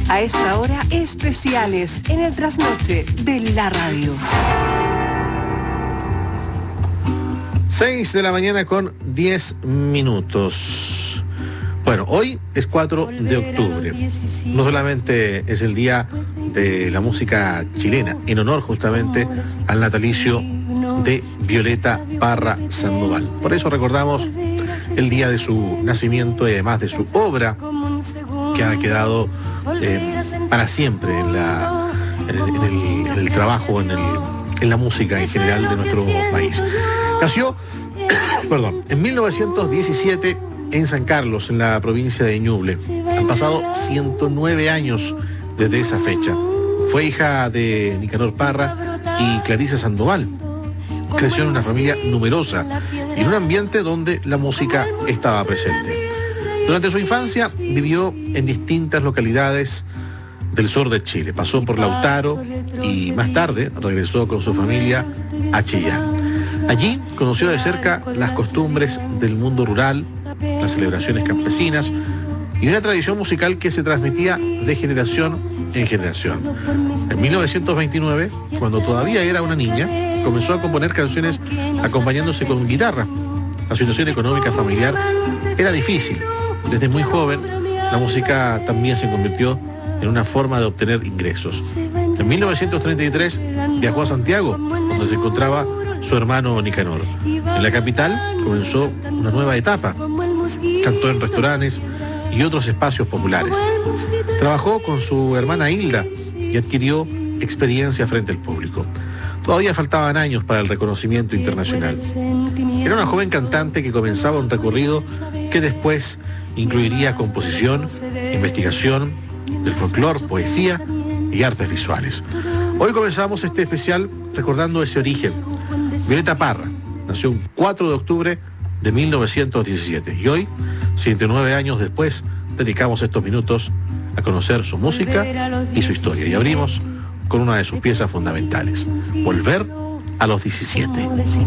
A esta hora, especiales en el trasnoche de la radio. 6 de la mañana con 10 minutos. Bueno, hoy es 4 de octubre. No solamente es el día de la música chilena, en honor justamente al natalicio de Violeta Parra Sandoval. Por eso recordamos el día de su nacimiento y además de su obra, que ha quedado para siempre en el trabajo, en la música en general de nuestro país. Nació, en 1917 en San Carlos, en la provincia de Ñuble. Han pasado 109 años desde esa fecha. Fue hija de Nicanor Parra y Clarisa Sandoval. Creció en una familia numerosa y en un ambiente donde la música estaba presente. Durante su infancia vivió en distintas localidades del sur de Chile. Pasó por Lautaro y más tarde regresó con su familia a Chillán. Allí conoció de cerca las costumbres del mundo rural, las celebraciones campesinas y una tradición musical que se transmitía de generación en generación. En 1929, cuando todavía era una niña, comenzó a componer canciones acompañándose con guitarra. La situación económica familiar era difícil. Desde muy joven, la música también se convirtió en una forma de obtener ingresos. En 1933 viajó a Santiago, donde se encontraba su hermano Nicanor. En la capital comenzó una nueva etapa. Cantó en restaurantes y otros espacios populares. Trabajó con su hermana Hilda y adquirió experiencia frente al público. Todavía faltaban años para el reconocimiento internacional. Era una joven cantante que comenzaba un recorrido que después incluiría composición, investigación del folclore, poesía y artes visuales. Hoy comenzamos este especial recordando ese origen. Violeta Parra nació un 4 de octubre de 1917 y hoy, 109 años después, dedicamos estos minutos a conocer su música y su historia. Y abrimos con una de sus piezas fundamentales, Volver a los 17.